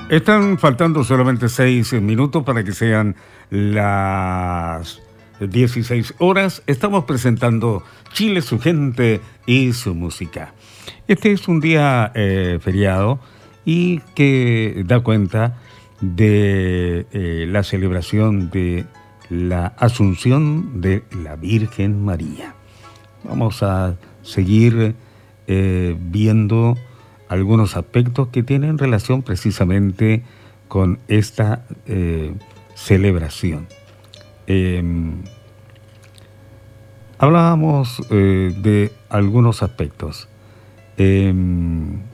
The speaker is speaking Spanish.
Están faltando solamente 6 minutos para que sean las 16 horas. Estamos presentando Chile, su gente y su música. Este es un día feriado y que da cuenta de la celebración de la Asunción de la Virgen María. Vamos a seguir viendo algunos aspectos que tienen relación precisamente con esta celebración. Hablábamos de algunos aspectos.